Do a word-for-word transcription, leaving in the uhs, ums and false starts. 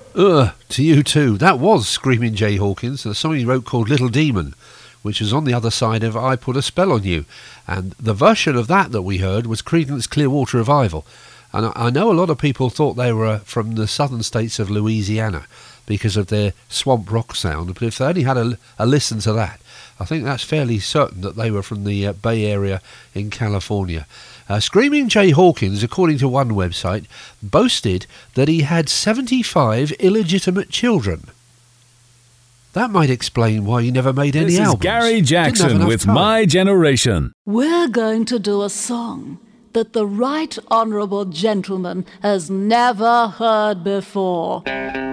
Ugh, to you too. That was Screaming Jay Hawkins, a song he wrote called Little Demon, which was on the other side of I Put a Spell on You. And the version of that that we heard was Creedence Clearwater Revival. And I, I know a lot of people thought they were from the southern states of Louisiana because of their swamp rock sound, but if they only had a, a listen to that, I think that's fairly certain that they were from the uh, Bay Area in California. Uh, Screaming Jay Hawkins, according to one website, boasted that he had seventy-five illegitimate children. That might explain why he never made any this albums. This is Gary Jackson with time. My Generation. We're going to do a song that the Right Honourable Gentleman has never heard before.